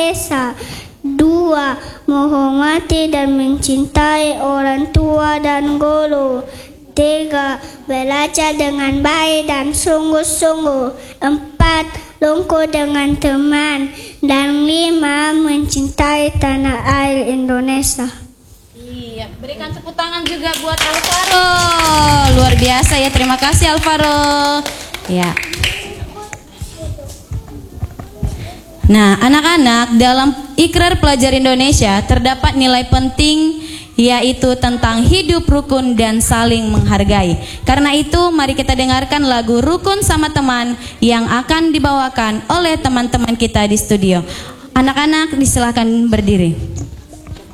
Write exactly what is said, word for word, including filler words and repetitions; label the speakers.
Speaker 1: Indonesia. Dua, menghormati dan mencintai orang tua dan guru. Tiga, belajar dengan baik dan sungguh-sungguh. Empat, rukun dengan teman. Dan lima, mencintai tanah air Indonesia.
Speaker 2: Iya, berikan tepuk tangan juga buat Alvaro. Luar biasa ya, terima kasih Alvaro. Ya. Nah, anak-anak, dalam Ikrar Pelajar Indonesia terdapat nilai penting, yaitu tentang hidup rukun dan saling menghargai. Karena itu, mari kita dengarkan lagu Rukun Sama Teman yang akan dibawakan oleh teman-teman kita di studio. Anak-anak, disilahkan berdiri.